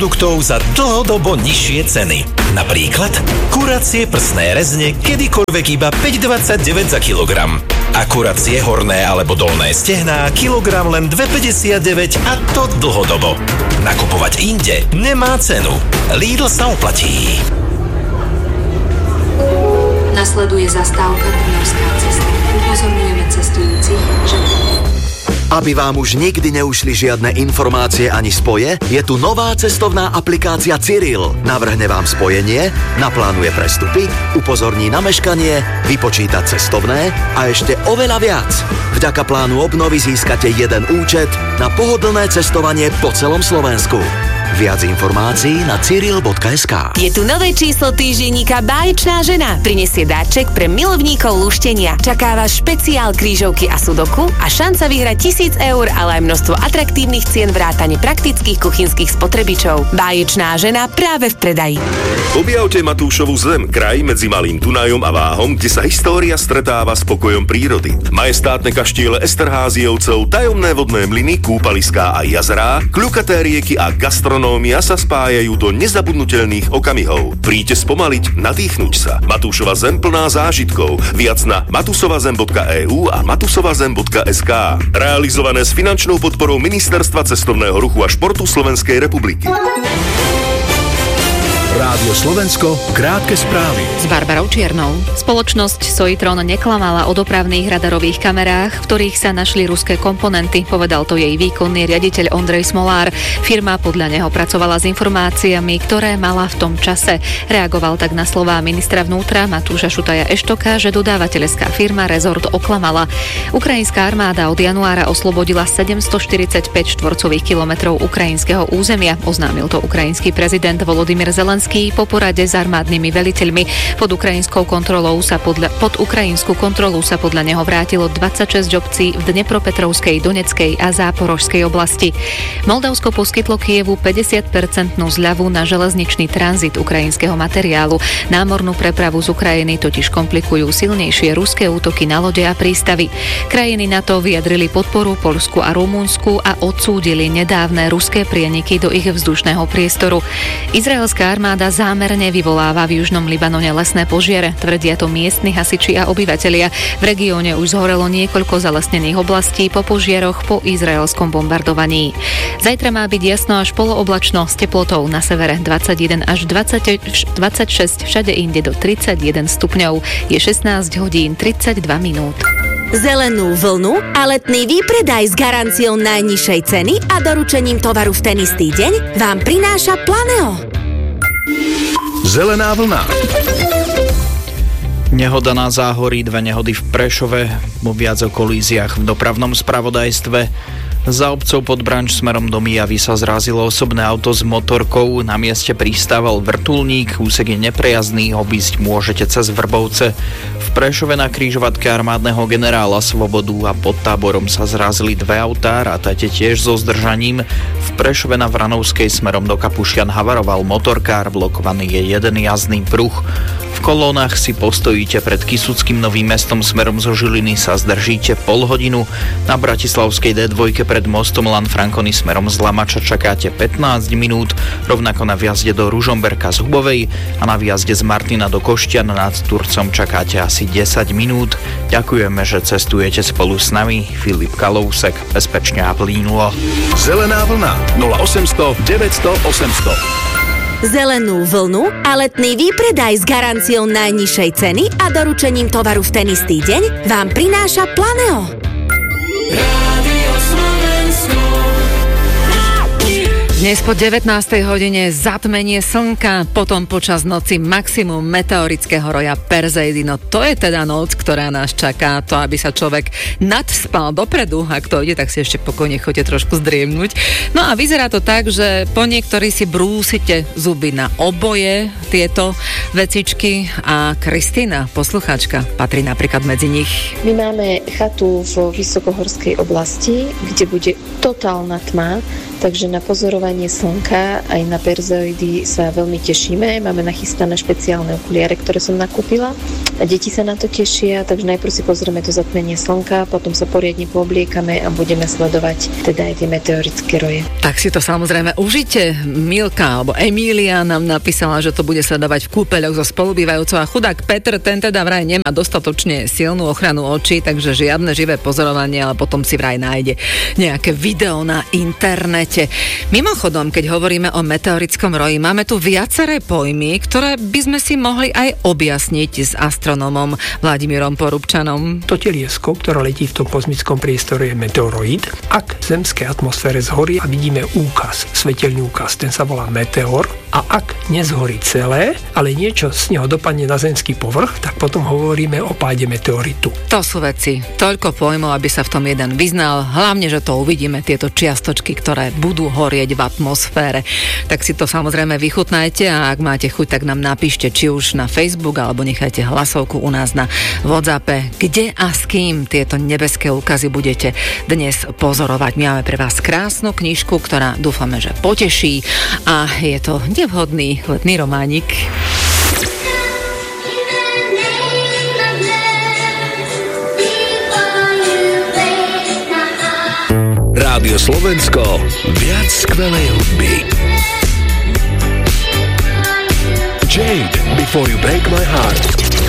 produktov za dlhodobo nižšie ceny. Napríklad kuracie prsné rezne kedykoľvek iba 5,29 za kilogram. A kuracie horné alebo dolné stehná kilogram len 2,59 a to dlhodobo. Nakupovať inde nemá cenu. Lidl sa oplatí. Nasleduje zastávka Trnavská cesta. Upozorňujeme cestujúcich, že... Aby vám už nikdy neušli žiadne informácie ani spoje, je tu nová cestovná aplikácia Cyril. Navrhne vám spojenie, naplánuje prestupy, upozorní na meškanie, vypočíta cestovné a ešte oveľa viac. Vďaka plánu obnovy získate jeden účet na pohodlné cestovanie po celom Slovensku. Viac informácií na cyril.sk. Je tu nové číslo týždenníka Báječná žena. Prinesie darček pre milovníkov luštenia. Čaká vás špeciál krížovky a sudoku a šanca vyhrať 1,000 eur, ale aj množstvo atraktívnych cien vrátane praktických kuchynských spotrebičov. Báječná žena práve v predaji. Objavte Matúšovu zem, kraj medzi Malým Dunajom a Váhom, kde sa história stretáva s pokojom prírody. Majestátne kaštiele Esterházyovcov, tajomné vodné mlyny, kúpaliská a jazerá, kľukaté rieky a gastronómia sa spájajú do nezabudnutelných okamihov. Príďte spomaliť, nadýchnuť sa. Matúšova zem plná zážitkov. Viac na matusovazem.eu a matusovazem.sk. Realizované s finančnou podporou Ministerstva cestovného ruchu a športu Slovenskej republiky. Rádio Slovensko, krátke správy. S Barbarou Čiernou. Spoločnosť Soitron neklamala o dopravných radarových kamerách, v ktorých sa našli ruské komponenty, povedal to jej výkonný riaditeľ Ondrej Smolár. Firma podľa neho pracovala s informáciami, ktoré mala v tom čase. Reagoval tak na slová ministra vnútra Matúša Šutaja Eštoka, že dodávateľská firma Rezort oklamala. Ukrajinská armáda od januára oslobodila 745 štvorcových kilometrov ukrajinského územia, oznámil to ukrajinský prezident Volodymyr Zelenský po porade s armádnymi veliteľmi. Pod ukrajinsku kontrolu sa podľa neho vrátilo 26 obcí v Dnepropetrovskej, Doneckej a Záporožskej oblasti. Moldavsko poskytlo Kyjevu 50% zľavu na železničný tranzit ukrajinského materiálu. Námornú prepravu z Ukrajiny totiž komplikujú silnejšie ruské útoky na lode a prístavy. Krajiny NATO vyjadrili podporu Poľsku a Rumunsku a odsúdili nedávne ruské prieniky do ich vzdušného priestoru. Izraelská armáda zámerne vyvoláva v južnom Libanone lesné požiare, tvrdia to miestni hasiči a obyvatelia. V regióne už zhorelo niekoľko zalesnených oblastí po požiaroch po izraelskom bombardovaní. Zajtra má byť jasno až polooblačno s teplotou na severe 21 až 26, všade inde do 31 stupňov. Je 16 hodín 32 minút. Zelenú vlnu a letný výpredaj s garanciou najnižšej ceny a doručením tovaru v ten istý deň vám prináša Planeo. Zelená vlna. Nehoda na Záhorí, 2 nehody v Prešove, vo viac o kolíziách v dopravnom spravodajstve. Za obcov Podbranč smerom do Mijavy sa zrazilo osobné auto s motorkou. Na mieste pristával vrtuľník, úsek je neprejazdný, obísť môžete cez Vrbovce. V Prešove na križovatke armádneho generála Svobodu a pod Táborom sa zrazili 2 autá, rátate tiež so zdržaním. V Prešove na Vranovskej smerom do Kapušian havaroval motorkár, blokovaný je jeden jazdný pruh. V kolónach si postojíte pred Kysuckým Novým Mestom smerom zo Žiliny, sa zdržíte pol hodinu. Na Bratislavskej D2 pred mostom Lanfranconi smerom z Lamača čakáte 15 minút, rovnako na vjazde do Ružomberka z Hubovej a na vjazde z Martina do Koštian nad Turcom čakáte asi 10 minút. Ďakujeme, že cestujete spolu s nami. Filip Kalousek, bezpečne a plínulo. Zelená vlna 0800 900 800. Zelenú vlnu a letný výpredaj s garanciou najnižšej ceny a doručením tovaru v ten istý deň vám prináša Planeo. Dnes po 19. hodine zatmenie slnka, potom počas noci maximum meteorického roja Perseidy. No to je teda noc, ktorá nás čaká, to aby sa človek nadspal dopredu. Ak to ide, tak si ešte pokojne choďte trošku zdriemnúť. No a vyzerá to tak, že po niektorí si brúsite zuby na oboje tieto vecičky a Kristína, poslucháčka, patrí napríklad medzi nich. My máme chatu vo vysokohorskej oblasti, kde bude totálna tma, takže na pozorovanie slnka aj na Perseidy sa veľmi tešíme. Máme nachystané špeciálne okuliare, ktoré som nakúpila. A deti sa na to tešia, takže najprv si pozrieme to zatmenie slnka, potom sa poriadne poobliekame a budeme sledovať teda aj tie meteorické roje. Tak si to samozrejme užite. Milka alebo Emília nám napísala, že to bude sledovať v kúpeľoch so spolubývajúcou, a chudák Petr, ten teda vraj nemá dostatočne silnú ochranu očí, takže žiadne živé pozorovanie, ale potom si vraj nájde nejaké video na internete. Mimochodom, keď hovoríme o meteorickom roji, máme tu viaceré pojmy, ktoré by sme si mohli aj objasniť s astronómom Vladimírom Porubčanom. To teliesko, ktoré letí v tom kozmickom priestore, je meteoroid. Ak v zemskej atmosfére zhorí a vidíme úkaz, svetelný úkaz, ten sa volá meteor, a ak nezhorí celé, ale niečo z neho dopadne na zemský povrch, tak potom hovoríme o páde meteoritu. To sú veci. Toľko pojmov, aby sa v tom jeden vyznal. Hlavne, že to uvidíme, tieto čiastočky, ktoré budú horieť v atmosfére. Tak si to samozrejme vychutnajte, a ak máte chuť, tak nám napíšte či už na Facebook, alebo nechajte hlasovku u nás na WhatsAppe, kde a s kým tieto nebeské úkazy budete dnes pozorovať. My máme pre vás krásnu knižku, ktorá dúfame, že poteší, a je to nevhodný letný románik. Rádio Slovensko, viac skvelej hudby. Jade, Before You Break My Heart.